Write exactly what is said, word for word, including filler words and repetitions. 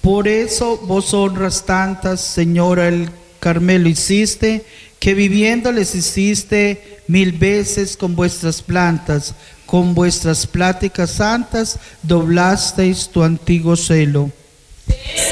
Por eso vos honras tantas, Señora, el Carmelo hiciste, que viviendo les hiciste mil veces con vuestras plantas, con vuestras pláticas santas, doblasteis tu antiguo celo.